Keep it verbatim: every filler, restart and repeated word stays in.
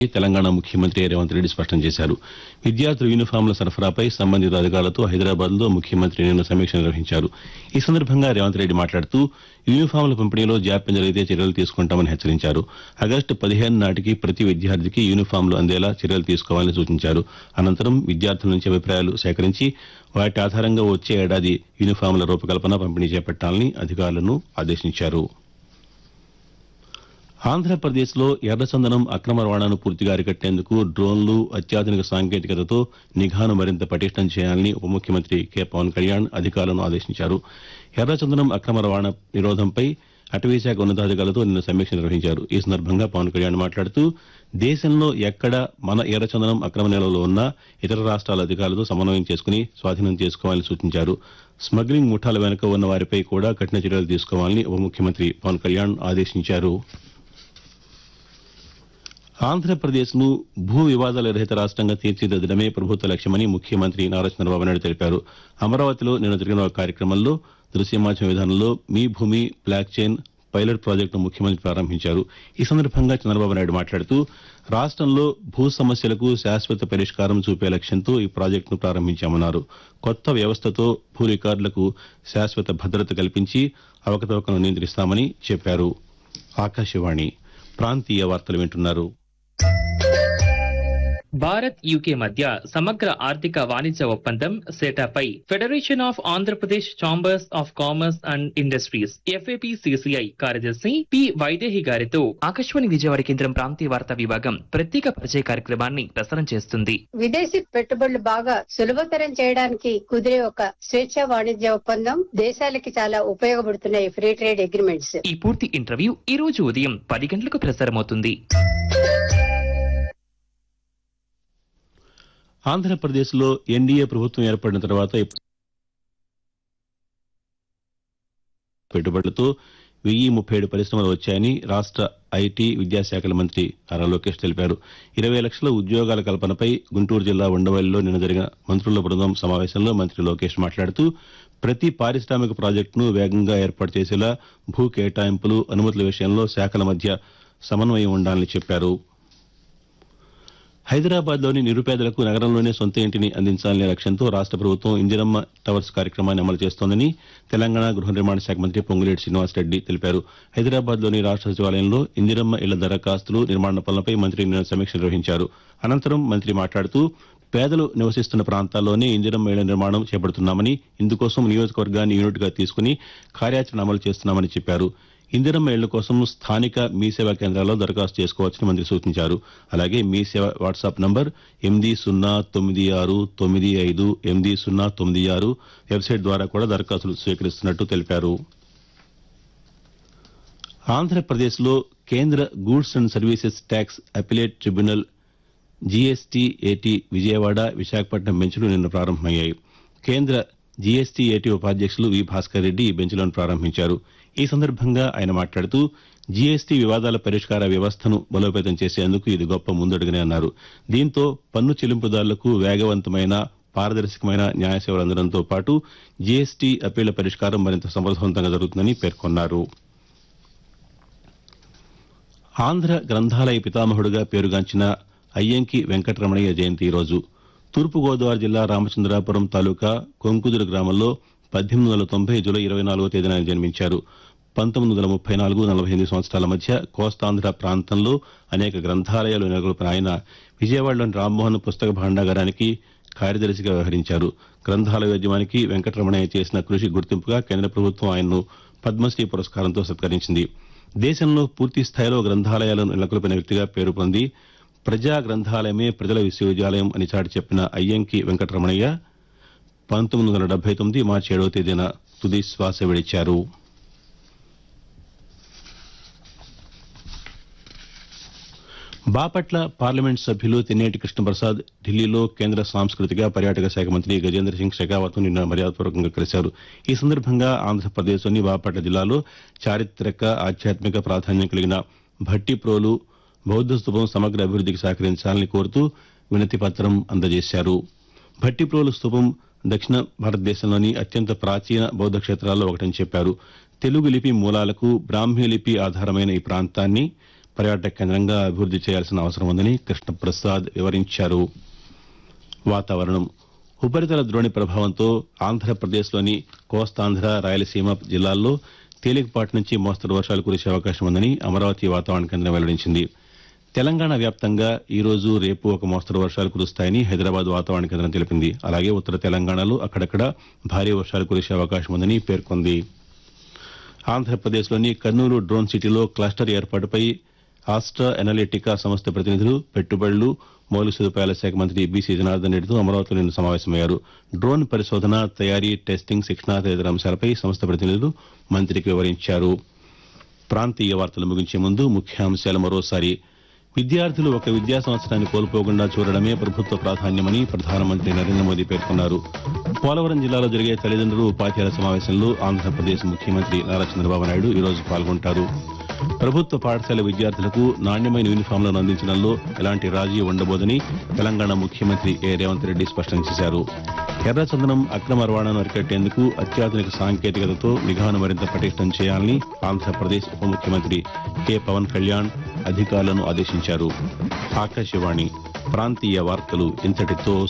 తెలంగాణ ముఖ్యమంత్రి రేవంత్ రెడ్డి స్పష్టం చేశారు. విద్యార్థుల యూనిఫామ్ల సరఫరాపై సంబంధిత అధికారులతో హైదరాబాద్ లో ముఖ్యమంత్రి నిన్న సమీక్ష నిర్వహించారు. ఈ సందర్భంగా రేవంత్ రెడ్డి మాట్లాడుతూ యూనిఫామ్ల పంపిణీలో జాప్యం జరిగితే చర్యలు తీసుకుంటామని హెచ్చరించారు. ఆగస్టు పదిహేను నాటికి ప్రతి విద్యార్థికి యూనిఫామ్లు అందేలా చర్యలు తీసుకోవాలని సూచించారు. అనంతరం విద్యార్థుల నుంచి అభిప్రాయాలు సేకరించి వాటి ఆధారంగా వచ్చే ఏడాది యూనిఫామ్ల రూపకల్పన పంపిణీ చేపట్టాలని అధికారులను ఆదేశించారు. ఆంధ్రప్రదేశ్లో ఎర్రచందనం అక్రమ రవాణాను పూర్తిగా అరికట్టేందుకు డ్రోన్లు, అత్యాధునిక సాంకేతికతతో నిఘాను మరింత పటిష్టం చేయాలని ఉప ముఖ్యమంత్రి కె పవన్ కళ్యాణ్ అధికారులను ఆదేశించారు. ఎర్రచందనం అక్రమ రవాణా నిరోధంపై అటవీశాఖ ఉన్నతాధికారులతో నిన్న సమీక్ష నిర్వహించారు. ఈ సందర్భంగా పవన్ కళ్యాణ్ మాట్లాడుతూ దేశంలో ఎక్కడ మన ఎర్రచందనం అక్రమ నిల్వలో ఉన్నా ఇతర రాష్ట్రాల అధికారులతో సమన్వయం చేసుకుని స్వాధీనం చేసుకోవాలని సూచించారు. స్మగ్లింగ్ ముఠాల వెనుక ఉన్న వారిపై కూడా కఠిన చర్యలు తీసుకోవాలని ఉప ముఖ్యమంత్రి పవన్ కళ్యాణ్ ఆదేశించారు. ఆంధ్రప్రదేశ్ను భూ వివాదాల రహిత రాష్ట్రంగా తీర్చిదిద్దడమే ప్రభుత్వ లక్ష్యమని ముఖ్యమంత్రి నారా చంద్రబాబు నాయుడు తెలిపారు. అమరావతిలో నిన్న జరిగిన ఒక కార్యక్రమంలో దృశ్య మాధ్యమ విధానంలో మీ భూమి బ్లాక్ చైన్ పైలట్ ప్రాజెక్టును ముఖ్యమంత్రి ప్రారంభించారు. ఈ సందర్భంగా చంద్రబాబు నాయుడు మాట్లాడుతూ రాష్ట్రంలో భూ సమస్యలకు శాశ్వత పరిష్కారం చూపే లక్ష్యంతో ఈ ప్రాజెక్టును ప్రారంభించామన్నారు. కొత్త వ్యవస్థతో భూ రికార్డులకు శాశ్వత భద్రత కల్పించి అవకతవకలను నియంత్రిస్తామని చెప్పారు. ఆకాశవాణి ప్రాంతీయ వార్తలు వింటున్నారు. భారత్ యూకే మధ్య సమగ్ర ఆర్థిక వాణిజ్య ఒప్పందం సెటాపై federation of Andhra Pradesh chambers of commerce and industries FAPCCI కార్యదర్శి పి వైదేహి గారితో ఆకాశవాణి విజయవాడ కేంద్రం ప్రాంతీయ వార్తా విభాగం ప్రత్యేక పరిచయ కార్యక్రమాన్ని ప్రసారం చేస్తుంది. విదేశీ పెట్టుబడులు బాగా సులభతరం చేయడానికి కుదిరే ఒక స్వేచ్ఛ వాణిజ్య ఒప్పందం దేశాలకి చాలా ఉపయోగపడుతున్నాయి ఫ్రీ ట్రేడ్ అగ్రిమెంట్స్. ఈ పూర్తి ఇంటర్వ్యూ ఈ రోజు ఉదయం పది గంటలకు ప్రసారమవుతుంది. ఆంధ్రప్రదేశ్లో ఎన్డీఏ ప్రభుత్వం ఏర్పడిన తర్వాత పెట్టుబడులతో వెయ్యి ముప్పై ఏడు పరిశ్రమలు వచ్చాయని రాష్ట ఐటీ విద్యాశాఖల మంత్రి నారా లోకేష్ తెలిపారు. ఇరవై లక్షల ఉద్యోగాల కల్పనపై గుంటూరు జిల్లా ఉండవల్లిలో నిన్న జరిగిన మంత్రుల బృందం సమావేశంలో మంత్రి లోకేష్ మాట్లాడుతూ ప్రతి పారిశ్రామిక ప్రాజెక్టును వేగంగా ఏర్పాటు చేసేలా భూ కేటాయింపులు, అనుమతుల విషయంలో శాఖల మధ్య సమన్వయం ఉండాలని చెప్పారు. హైదరాబాద్లోని నిరుపేదలకు నగరంలోనే సొంత ఇంటిని అందించాలనే లక్ష్యంతో రాష్ట ప్రభుత్వం ఇందిరమ్మ టవర్స్ కార్యక్రమాన్ని అమలు చేస్తోందని తెలంగాణ గృహ నిర్మాణ శాఖ మంత్రి పొంగులేటి శ్రీనివాసరెడ్డి తెలిపారు. హైదరాబాద్లోని రాష్ట సచివాలయంలో ఇందిరమ్మ ఇళ్ల దరఖాస్తులు, నిర్మాణ పనులపై మంత్రి నిన్న సమీక్ష నిర్వహించారు. అనంతరం మంత్రి మాట్లాడుతూ పేదలు నివసిస్తున్న ప్రాంతాల్లోనే ఇందిరమ్మ ఇళ్ల నిర్మాణం చేపడుతున్నామని, ఇందుకోసం నియోజకవర్గాన్ని యూనిట్గా తీసుకుని కార్యాచరణ అమలు చేస్తున్నామని చెప్పారు. ఇందిరమ్మ ఇళ్ల కోసం స్థానిక మీ సేవా కేంద్రాల్లో దరఖాస్తు చేసుకోవచ్చని మంత్రి సూచించారు. అలాగే మీ సేవ వాట్సాప్ నంబర్ ఎనిమిది సున్నా తొమ్మిది ఆరు తొమ్మిది ఐదు ఎనిమిది సున్నా తొమ్మిది ఆరు వెబ్సైట్ ద్వారా కూడా దరఖాస్తులు స్వీకరిస్తున్నట్టు తెలిపారు. ఆంధ్రప్రదేశ్లో కేంద్ర goods and services tax appellate tribunal జీఎస్టీఏటీ Vijayawada, Visakhapatnam బెంచ్లు నిన్న ప్రారంభమయ్యాయి. కేంద్ర జీఎస్టీఏటీ ఉపాధ్యక్షులు వి భాస్కర్ రెడ్డి ఈ బెంచ్లను ప్రారంభించారు. ఈ సందర్భంగా ఆయన మాట్లాడుతూ జీఎస్టీ వివాదాల పరిష్కార వ్యవస్థను బలోపేతం చేసేందుకు ఇది గొప్ప ముందడుగనే అన్నారు. దీంతో పన్ను చెల్లింపుదారులకు వేగవంతమైన, పారదర్శకమైన న్యాయ సేవలు అందడంతో పాటు జీఎస్టీ అప్పీళ్ల పరిష్కారం మరింత సమర్థవంతంగా జరుగుతుందని పేర్కొన్నారు. ఆంధ్ర గ్రంథాలయ పితామహుడుగా పేరుగాంచిన అయ్యంకి వెంకటరమణయ్య జయంతి ఈరోజు. తూర్పుగోదావరి జిల్లా రామచంద్రాపురం తాలూకా కొంకుదురు గ్రామంలో పద్దెనిమిది వందల తొంభై జూలై ఇరవై నాలుగో తేదీన జన్మించారు. పంతొమ్మిది వందల ముప్పై నాలుగు నలభై ఎనిమిది సంవత్సరాల మధ్య కోస్తాంధ్ర ప్రాంతంలో అనేక గ్రంథాలయాలు నెలకొల్పిన ఆయన విజయవాడలోని రామ్మోహన్ పుస్తక భాండాగారానికి కార్యదర్శిగా వ్యవహరించారు. గ్రంథాలయోద్యమానికి వెంకటరమణయ్య చేసిన కృషి గుర్తింపుగా కేంద్ర ప్రభుత్వం ఆయన్ను పద్మశ్రీ పురస్కారంతో సత్కరించింది. దేశంలో పూర్తి స్థాయిలో గ్రంథాలయాలను నెలకొల్పిన వ్యక్తిగా పేరు పొంది ప్రజా గ్రంథాలయమే ప్రజల విశ్వవిద్యాలయం అని చాటి చెప్పిన అయ్యంకి వెంకటరమణయ్య పంతొమ్మిది వందల డెబ్బై తొమ్మిది మార్చి ఏడవ తేదీన తుది శ్వాస విడిచారు. బాపట్ల పార్లమెంట్ సభ్యులు తెన్నేటి కృష్ణప్రసాద్ ఢిల్లీలో కేంద్ర సాంస్కృతిక పర్యాటక శాఖ మంత్రి గజేంద్ర సింగ్ షెకావత్ నిన్న మర్యాదపూర్వకంగా కలిశారు. ఈ సందర్భంగా ఆంధ్రప్రదేశ్లోని బాపట్ల జిల్లాలో చారిత్రక, ఆధ్యాత్మిక ప్రాధాన్యం కలిగిన భట్టిప్రోలు బౌద్ధ స్తూపం సమగ్ర అభివృద్దికి సహకరించాలని కోరుతూ వినతి పత్రం అందజేశారు. భట్టిప్రోలు స్తూపం దక్షిణ భారతదేశంలోని అత్యంత ప్రాచీన బౌద్ధ క్షేత్రాల్లో ఒకటని చెప్పారు. తెలుగు లిపి మూలాలకు బ్రాహ్మీ లిపి ఆధారమైన ఈ ప్రాంతాన్ని పర్యాటక కేంద్రంగా అభివృద్ది చేయాల్సిన అవసరం ఉందని కృష్ణప్రసాద్ వివరించారు. వాతావరణం ఉపరితల ద్రోణి ప్రభావంతో ఆంధ్రప్రదేశ్లోని కోస్తాంధ్ర రాయలసీమ జిల్లాల్లో తేలికపాటి నుంచి మోస్తరు వర్షాలు కురిసే అవకాశం ఉందని అమరావతి వాతావరణ కేంద్రం వెల్లడించింది. తెలంగాణ వ్యాప్తంగా ఈ రోజు రేపు ఒక మోస్తరు వర్షాలు కురుస్తాయని హైదరాబాద్ వాతావరణ కేంద్రం తెలిపింది. అలాగే ఉత్తర తెలంగాణలో అక్కడక్కడ భారీ వర్షాలు కురిసే అవకాశం ఉందని పేర్కొంది. ఆంధ్రప్రదేశ్లోని కర్నూలు డ్రోన్ సిటీలో క్లస్టర్ ఏర్పాటుపై ఆస్ట్రా ఎనలిటికా సంస్థ ప్రతినిధులు, పెట్టుబడులు, మౌలిక సదుపాయాల శాఖ మంత్రి బీసీ జనార్దన్ రెడ్డితో అమరావతిలో నిన్న సమావేశమయ్యారు. డ్రోన్ పరిశోధన, తయారీ, టెస్టింగ్, శిక్షణ తదితర అంశాలపై సంస్థ ప్రతినిధులు మంత్రికి వివరించారు. ప్రాంతీయ వార్తలు ముగించే ముందు ముఖ్యాంశాలు మరోసారి. విద్యార్థులు ఒక విద్యా సంవత్సరాన్ని కోల్పోకుండా చూడడమే ప్రభుత్వ ప్రాధాన్యమని ప్రధానమంత్రి నరేంద్ర మోదీ పేర్కొన్నారు. పోలవరం జిల్లాలో జరిగే తల్లిదండ్రులు ఉపాధ్యాయుల సమావేశంలో ఆంధ్రప్రదేశ్ ముఖ్యమంత్రి నారా చంద్రబాబు నాయుడు ఈరోజు పాల్గొంటారు. ప్రభుత్వ పాఠశాల విద్యార్థులకు నాణ్యమైన యూనిఫామ్లను అందించడంలో ఎలాంటి రాజీ ఉండబోదని తెలంగాణ ముఖ్యమంత్రి ఏ రేవంత్ రెడ్డి స్పష్టం చేశారు. ఎర్రచందనం అక్రమ రవాణాను అరికట్టేందుకు అత్యాధునిక సాంకేతికతతో నిఘాను మరింత పటిష్టం చేయాలని ఆంధ్రప్రదేశ్ ఉప ముఖ్యమంత్రి కె పవన్ కళ్యాణ్ అధికారులను ఆదేశించారు. ఆకాశవాణి ప్రాంతీయ వార్తలు ఇంతటితో